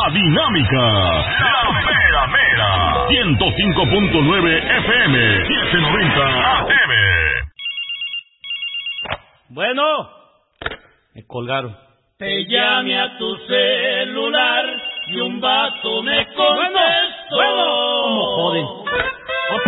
La Dinámica. La Mera Mera. 105.9 FM. 790 AM. Bueno, me colgaron. Te llame a tu celular y un vato me contestó.